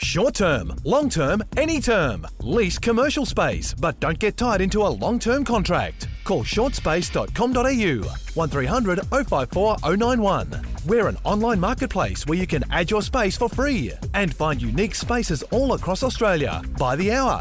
Short term, long term, any term. Lease commercial space, but don't get tied into a long-term contract. Call shortspace.com.au 1300 054 091. We're an online marketplace where you can add your space for free and find unique spaces all across Australia by the hour